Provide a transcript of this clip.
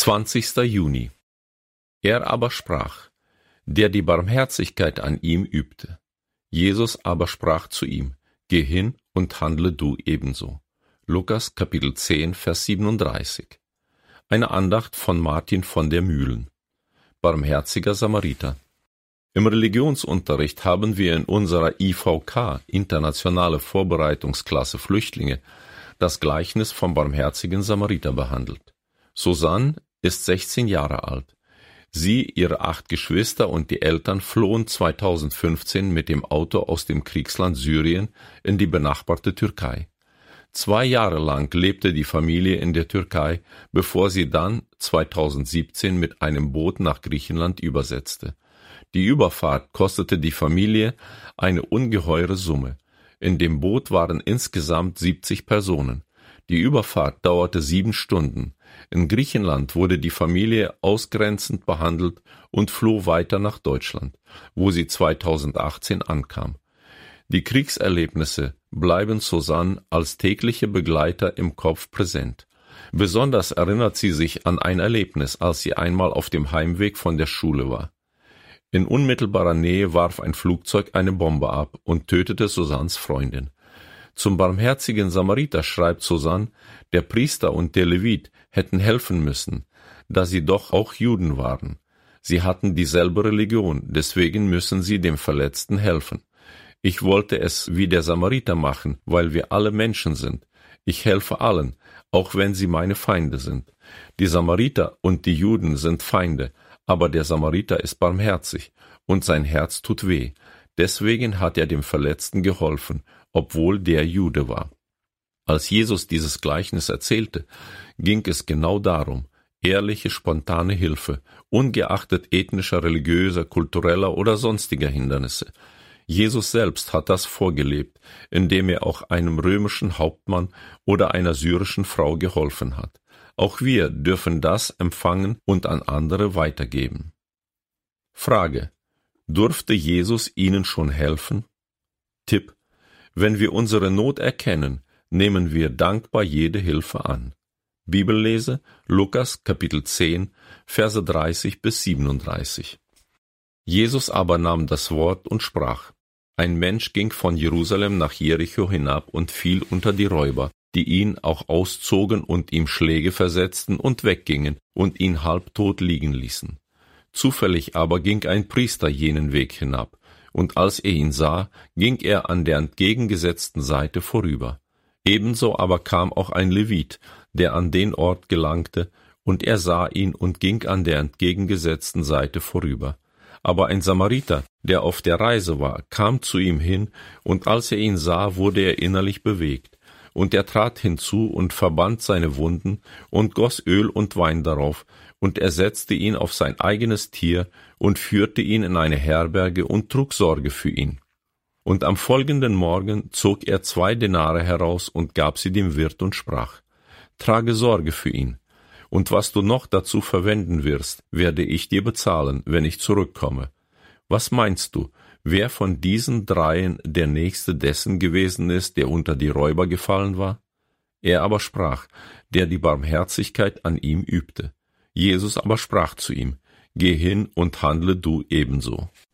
20. Juni. Er aber sprach, der die Barmherzigkeit an ihm übte. Jesus aber sprach zu ihm, geh hin und handle du ebenso. Lukas Kapitel 10, Vers 37. Eine Andacht von Martin von der Mühlen. Barmherziger Samariter. Im Religionsunterricht haben wir in unserer IVK, Internationale Vorbereitungsklasse Flüchtlinge, das Gleichnis vom barmherzigen Samariter behandelt. Susanne ist 16 Jahre alt. Sie, ihre 8 Geschwister und die Eltern flohen 2015 mit dem Auto aus dem Kriegsland Syrien in die benachbarte Türkei. 2 Jahre lang lebte die Familie in der Türkei, bevor sie dann 2017 mit einem Boot nach Griechenland übersetzte. Die Überfahrt kostete die Familie eine ungeheure Summe. In dem Boot waren insgesamt 70 Personen. Die Überfahrt dauerte 7 Stunden. In Griechenland wurde die Familie ausgrenzend behandelt und floh weiter nach Deutschland, wo sie 2018 ankam. Die Kriegserlebnisse bleiben Susanne als tägliche Begleiter im Kopf präsent. Besonders erinnert sie sich an ein Erlebnis, als sie einmal auf dem Heimweg von der Schule war. In unmittelbarer Nähe warf ein Flugzeug eine Bombe ab und tötete Susannes Freundin. Zum barmherzigen Samariter schreibt Susanne, der Priester und der Levit hätten helfen müssen, da sie doch auch Juden waren. Sie hatten dieselbe Religion, deswegen müssen sie dem Verletzten helfen. Ich wollte es wie der Samariter machen, weil wir alle Menschen sind. Ich helfe allen, auch wenn sie meine Feinde sind. Die Samariter und die Juden sind Feinde, aber der Samariter ist barmherzig und sein Herz tut weh. Deswegen hat er dem Verletzten geholfen, obwohl der Jude war. Als Jesus dieses Gleichnis erzählte, ging es genau darum, ehrliche, spontane Hilfe, ungeachtet ethnischer, religiöser, kultureller oder sonstiger Hindernisse. Jesus selbst hat das vorgelebt, indem er auch einem römischen Hauptmann oder einer syrischen Frau geholfen hat. Auch wir dürfen das empfangen und an andere weitergeben. Frage: Durfte Jesus ihnen schon helfen? Tipp: Wenn wir unsere Not erkennen, nehmen wir dankbar jede Hilfe an. Bibellese: Lukas Kapitel 10, Verse 30 bis 37. Jesus aber nahm das Wort und sprach: Ein Mensch ging von Jerusalem nach Jericho hinab und fiel unter die Räuber, die ihn auch auszogen und ihm Schläge versetzten und weggingen und ihn halbtot liegen ließen. Zufällig aber ging ein Priester jenen Weg hinab, und als er ihn sah, ging er an der entgegengesetzten Seite vorüber. Ebenso aber kam auch ein Levit, der an den Ort gelangte, und er sah ihn und ging an der entgegengesetzten Seite vorüber. Aber ein Samariter, der auf der Reise war, kam zu ihm hin, und als er ihn sah, wurde er innerlich bewegt. Und er trat hinzu und verband seine Wunden und goss Öl und Wein darauf, und er setzte ihn auf sein eigenes Tier und führte ihn in eine Herberge und trug Sorge für ihn. Und am folgenden Morgen zog er 2 Denare heraus und gab sie dem Wirt und sprach: Trage Sorge für ihn, und was du noch dazu verwenden wirst, werde ich dir bezahlen, wenn ich zurückkomme. Was meinst du, wer von diesen 3 der Nächste dessen gewesen ist, der unter die Räuber gefallen war? Er aber sprach, der die Barmherzigkeit an ihm übte. Jesus aber sprach zu ihm: Geh hin und handle du ebenso.